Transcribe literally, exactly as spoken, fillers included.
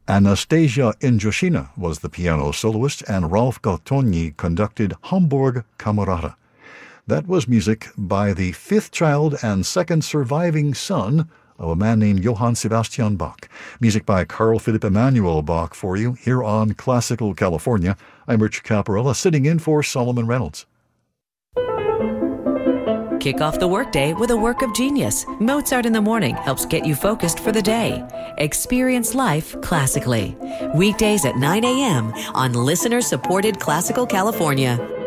Anastasia Injoshina was the piano soloist, and Ralph Gattoni conducted Hamburg Camerata. That was music by the fifth child and second surviving son of a man named Johann Sebastian Bach. Music by Carl Philipp Emanuel Bach for you here on Classical California. I'm Richard Caparella, sitting in for Solomon Reynolds. Kick off the workday with a work of genius. Mozart in the Morning helps get you focused for the day. Experience life classically. Weekdays at nine a.m. on listener-supported Classical California.